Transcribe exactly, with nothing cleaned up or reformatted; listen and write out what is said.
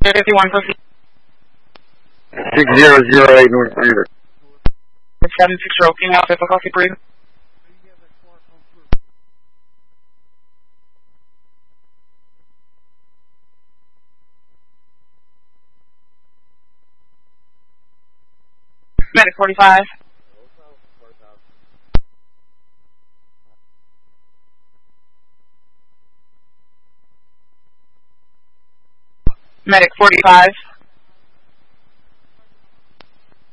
fifty-one, proceed. six zero zero eight North Standard. seven six zero, female, difficulty breathe. Medic forty-five. Medic forty-five.